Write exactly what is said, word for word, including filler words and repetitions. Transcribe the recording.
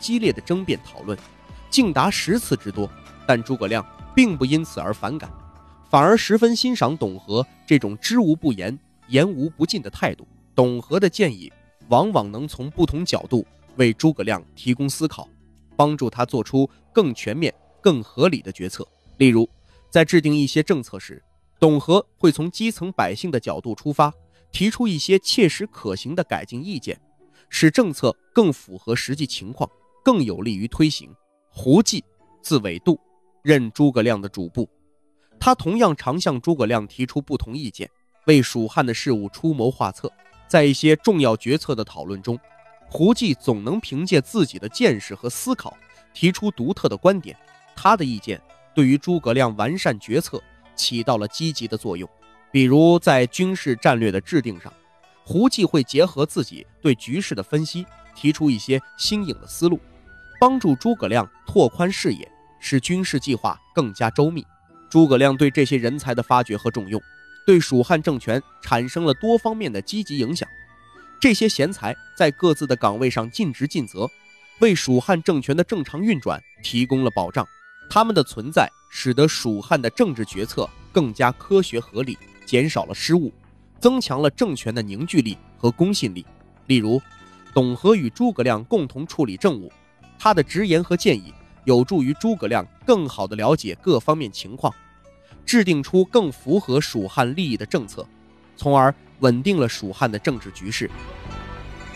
激烈的争辩讨论，竟达十次之多。但诸葛亮并不因此而反感，反而十分欣赏董和这种知无不言、言无不尽的态度。董和的建议往往能从不同角度为诸葛亮提供思考，帮助他做出更全面、更合理的决策。例如，在制定一些政策时，董和会从基层百姓的角度出发，提出一些切实可行的改进意见，使政策更符合实际情况，更有利于推行。胡济字纬度，任诸葛亮的主簿，他同样常向诸葛亮提出不同意见，为蜀汉的事务出谋划策。在一些重要决策的讨论中，胡济总能凭借自己的见识和思考提出独特的观点，他的意见对于诸葛亮完善决策起到了积极的作用。比如在军事战略的制定上，胡济会结合自己对局势的分析，提出一些新颖的思路，帮助诸葛亮拓宽视野，使军事计划更加周密。诸葛亮对这些人才的发掘和重用，对蜀汉政权产生了多方面的积极影响。这些贤才在各自的岗位上尽职尽责，为蜀汉政权的正常运转提供了保障。他们的存在使得蜀汉的政治决策更加科学合理，减少了失误，增强了政权的凝聚力和公信力。例如，董和与诸葛亮共同处理政务，他的直言和建议有助于诸葛亮更好地了解各方面情况，制定出更符合蜀汉利益的政策，从而稳定了蜀汉的政治局势，